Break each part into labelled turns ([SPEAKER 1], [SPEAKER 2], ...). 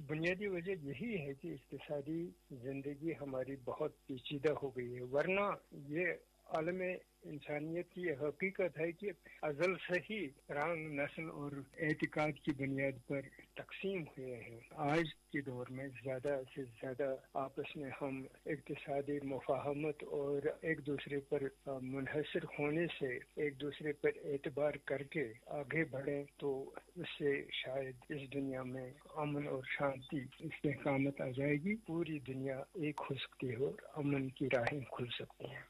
[SPEAKER 1] بنیادی وجہ یہی ہے کہ اقتصادی زندگی ہماری بہت پیچیدہ ہو گئی ہے، ورنہ یہ عالم انسانیت کی حقیقت ہے کہ ازل سے ہی رنگ، نسل اور اعتقاد کی بنیاد پر تقسیم ہوئے ہیں۔ آج کے دور میں زیادہ سے زیادہ آپس میں ہم اقتصادی مفاہمت اور ایک دوسرے پر منحصر ہونے سے ایک دوسرے پر اعتبار کر کے آگے بڑھیں تو اس سے شاید اس دنیا میں امن اور شانتی استحکامت آ جائے گی، پوری دنیا ایک ہو سکتی ہے اور امن کی راہیں کھل سکتی ہیں۔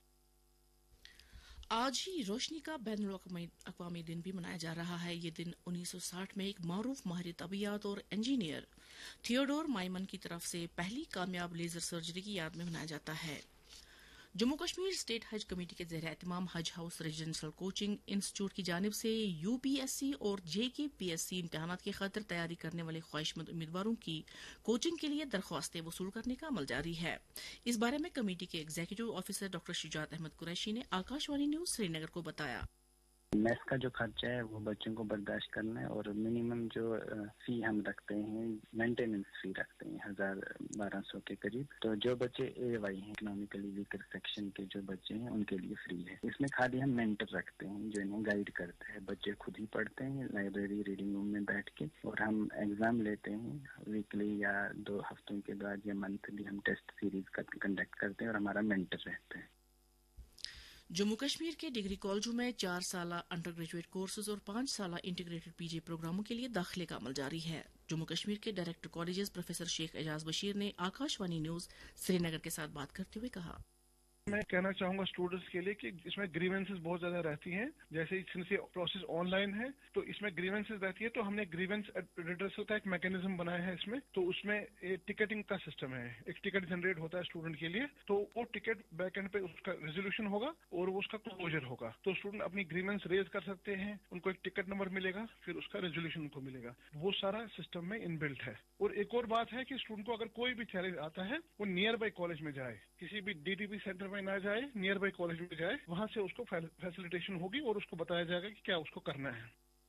[SPEAKER 2] آج ہی روشنی کا بین الاقوامی دن بھی منایا جا رہا ہے۔ یہ دن 1960 میں ایک معروف ماہر طبیعیات اور انجینئر تھیوڈور مائمن کی طرف سے پہلی کامیاب لیزر سرجری کی یاد میں منایا جاتا ہے۔ جموں کشمیر اسٹیٹ حج کمیٹی کے زیر اہتمام حج ہاؤس ریزیڈنشل کوچنگ انسٹیٹیوٹ کی جانب سے UPSC اور JKPSC امتحانات کی خاطر تیاری کرنے والے خواہش مند امیدواروں کی کوچنگ کے لیے درخواستیں وصول کرنے کا عمل جاری ہے۔ اس بارے میں کمیٹی کے ایگزیکٹو آفیسر ڈاکٹر شجاعت احمد قریشی نے آکاشوانی نیوز سری نگر کو بتایا۔
[SPEAKER 3] میس کا جو خرچہ ہے وہ بچوں کو برداشت کرنا ہے، اور منیمم جو فی ہم رکھتے ہیں، مینٹیننس فی رکھتے ہیں 1200 کے قریب۔ تو جو بچے AY ہیں، اکنامکلی ویکر سیکشن کے جو بچے ہیں، ان کے لیے فری ہے۔ اس میں خالی ہم مینٹر رکھتے ہیں جو انہیں گائیڈ کرتے ہیں، بچے خود ہی پڑھتے ہیں لائبریری ریڈنگ روم میں بیٹھ کے، اور ہم ایگزام لیتے ہیں ویکلی یا 2 ہفتوں کے بعد یا منتھلی ہم ٹیسٹ سیریز کنڈکٹ کرتے ہیں، اور ہمارا مینٹر رہتے ہیں۔
[SPEAKER 2] جموں کشمیر کے ڈگری کالجوں میں 4 سالہ انڈر گریجویٹ کورسز اور 5 سالہ انٹیگریٹڈ PG پروگراموں کے لیے داخلے کا عمل جاری ہے۔ جموں کشمیر کے ڈائریکٹر کالجز پروفیسر شیخ اعجاز بشیر نے آکاشوانی نیوز سری نگر کے ساتھ بات کرتے ہوئے کہا،
[SPEAKER 4] میں کہنا چاہوں گا اسٹوڈنٹس کے لیے کہ اس میں گریونسز بہت زیادہ رہتی ہیں، جیسے سنس یہ پروسیس آن لائن ہے تو اس میں گریونسز رہتی ہے، تو ہم نے گریونس ریڈرسل کا ایک میکینزم بنایا ہے اس میں۔ تو اس میں ٹکٹنگ کا سسٹم ہے، ایک ٹکٹ جنریٹ ہوتا ہے اسٹوڈنٹ کے لیے، تو وہ ٹکٹ بیک اینڈ پہ اس کا ریزولوشن ہوگا اور وہ اس کا کلوجر ہوگا، تو اسٹوڈنٹ اپنی گریونس ریز کر سکتے ہیں، ان کو ایک ٹکٹ نمبر ملے گا، پھر اس کا ریزولوشن ان کو ملے گا، وہ سارا سسٹم میں ان بلٹ ہے۔ اور ایک اور بات ہے کہ اسٹوڈنٹ کو اگر کوئی بھی چیلنج آتا ہے، وہ نیئر بائی کالج میں جائے، کسی بھی DTP سینٹر میں نہ جائے، نیئر بائی کالج میں جائے، وہاں سے اس کو فیسیلیٹیشن ہوگی اور اس کو بتایا جائے گا کہ کیا اس کو کرنا ہے۔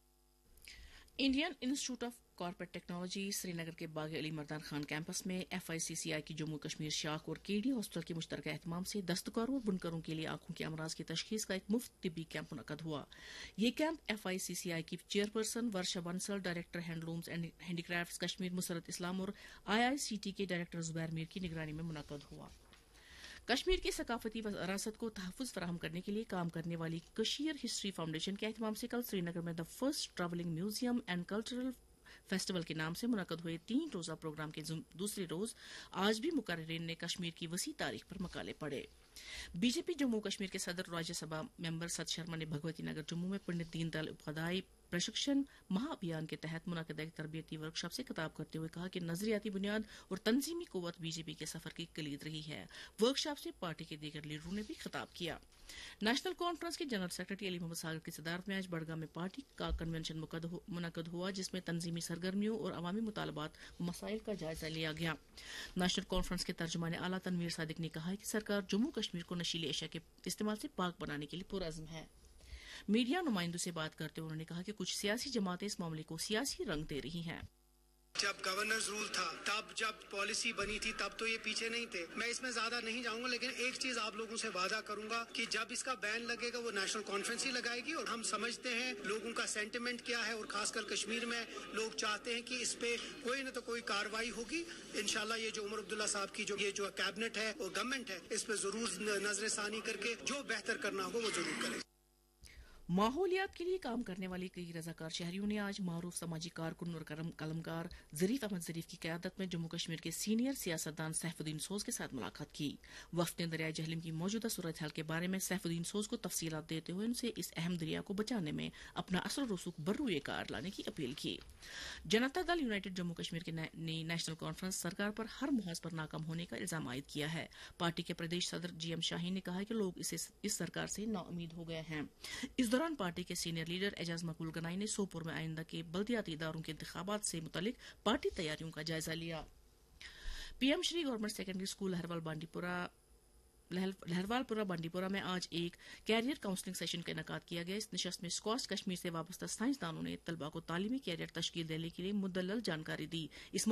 [SPEAKER 2] Indian institute of corporate technology سری نگر کے باغ علی مردان خان کیمپس میں FICCI کی جموں کشمیر شاخ اور KD ہاسپٹل کے مشترکہ اہتمام سے دستکاروں اور بنکروں کے لیے آنکھوں کے امراض کی تشخیص کا ایک مفت طبی کیمپ منعقد ہوا۔ یہ کیمپ FICCI کی chairperson Varsha Bansal, director ہینڈلومز and handy crafts Kashmir مسرت اسلام اور IICT کے ڈائریکٹر زبیر میر کی نگرانی میں منعقد ہوا۔ کشمیر کی ثقافتی وراثت کو تحفظ فراہم کرنے کے لیے کام کرنے والی کشیر ہسٹری فاؤنڈیشن کے اہتمام سے کل سری نگر میں the first travelling museum and cultural festival کے نام سے منعقد ہوئے 3 روزہ پروگرام کے دوسرے روز آج بھی مقررین نے کشمیر کی وسیع تاریخ پر مقالے پڑھے۔ BJP جموں کشمیر کے صدر راجیہ سبھا ممبر ست شرما نے بھگوتی نگر جموں میں پنڈت دین دیال اپادھیائے پرشکشن مہا ابھیان کے تحت منعقدہ ایک تربیتی ورکشاپ سے خطاب کرتے ہوئے کہا کہ نظریاتی بنیاد اور تنظیمی قوت BJP کے سفر کی کلید رہی ہے۔ ورکشاپ سے پارٹی کے دیگر لیڈروں نے بھی خطاب کیا۔ نیشنل کانفرنس کے جنرل سیکرٹری علی محمد ساگر کی صدارت میں آج بڑگام میں پارٹی کا کنونشن منعقد ہوا، جس میں تنظیمی سرگرمیوں اور عوامی مطالبات و مسائل کا جائزہ لیا گیا۔ نیشنل کانفرنس کے ترجمان اعلیٰ تنویر صادق نے کہا کہ سرکار جموں کشمیر کو نشیلی اشیاء کے استعمال سے پاک بنانے کے لیے پرعزم ہے۔ میڈیا نمائندوں سے بات کرتے ہوئے انہوں نے کہا کہ کچھ سیاسی جماعتیں اس معاملے کو سیاسی رنگ دے رہی ہیں۔
[SPEAKER 5] جب گورننس رول تھا، تب جب پالیسی بنی تھی، تب تو یہ پیچھے نہیں تھے۔ میں اس میں زیادہ نہیں جاؤں گا، لیکن ایک چیز آپ لوگوں سے وعدہ کروں گا کہ جب اس کا بین لگے گا وہ نیشنل کانفرنس ہی لگائے گی، اور ہم سمجھتے ہیں لوگوں کا سینٹیمنٹ کیا ہے، اور خاص کر کشمیر میں لوگ چاہتے ہیں کہ اس پہ کوئی نہ تو کوئی کارروائی ہوگی۔ انشاءاللہ یہ جو عمر عبداللہ صاحب کی جو کیبنٹ ہے اور گورنمنٹ ہے، اس پہ ضرور نظر ثانی کر کے جو بہتر کرنا ہوگا وہ ضرور کرے۔
[SPEAKER 2] ماحولیات کے لیے کام کرنے والی کئی رضاکار شہریوں نے آج معروف سماجی کارکن اور قلمکار ظریف احمد ظریف کی قیادت میں جموں کشمیر کے سینئر سیاستدان سیف الدین سوز کے ساتھ ملاقات کی۔ وفد نے دریائے جہلم کی موجودہ صورتحال کے بارے میں سیف الدین سوز کو تفصیلات دیتے ہوئے ان سے اس اہم دریا کو بچانے میں اپنا اثر و رسوخ بروئے کار لانے کی اپیل کی۔ جنتا دل یونائیٹڈ جموں کشمیر کے نیشنل کانفرنس سرکار پر ہر محاذ پر ناکام ہونے کا الزام عائد کیا ہے۔ پارٹی کے پردیش صدر GM شاہین نے کہا کہ لوگ اس سرکار سے نا امید ہو گئے ہیں۔ اس دوران پارٹی کے سینئر لیڈر اعجاز مقبول گنائی نے سوپور میں آئندہ کے بلدیاتی اداروں کے انتخابات سے متعلق پارٹی تیاریوں کا جائزہ لیا۔ PM شری گورنمنٹ سیکنڈری اسکول لہروال پورہ بانڈی پورہ میں آج ایک کیریئر کاؤنسلنگ سیشن کا انعقاد کیا گیا۔ اس نشست میں اسکواش کشمیر سے وابستہ سائنسدانوں نے طلباء کو تعلیمی کیریئر تشکیل دینے کے لیے مدلل جانکاری دی۔ اس